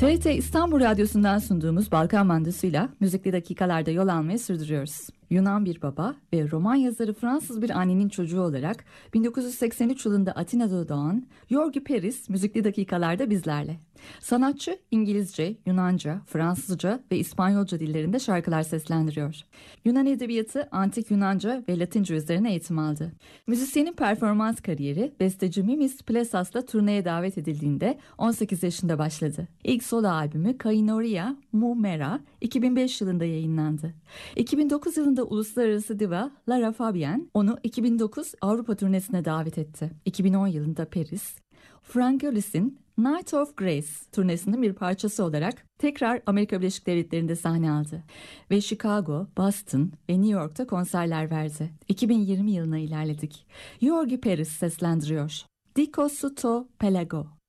TRT İstanbul Radyosu'ndan sunduğumuz Balkan Mandası'yla müzikli dakikalarda yol almayı sürdürüyoruz. Yunan bir baba ve roman yazarı Fransız bir annenin çocuğu olarak 1983 yılında Atina'da doğan Yorgi Peris müzikli dakikalarda bizlerle. Sanatçı İngilizce, Yunanca, Fransızca ve İspanyolca dillerinde şarkılar seslendiriyor. Yunan edebiyatı, antik Yunanca ve Latince üzerine eğitim aldı. Müzisyenin performans kariyeri besteci Mimis Plesas'la turneye davet edildiğinde 18 yaşında başladı. İlk solo albümü Kainoria Mu Mera 2005 yılında yayınlandı. 2009 yılında uluslararası diva Lara Fabian onu 2009 Avrupa turnesine davet etti. 2010 yılında Paris, Frangolis'in Night of Grace turnesinin bir parçası olarak tekrar Amerika Birleşik Devletleri'nde sahne aldı ve Chicago, Boston ve New York'ta konserler verdi. 2020 yılına ilerledik. Yorgi Peris seslendiriyor. Dikos to Pelago.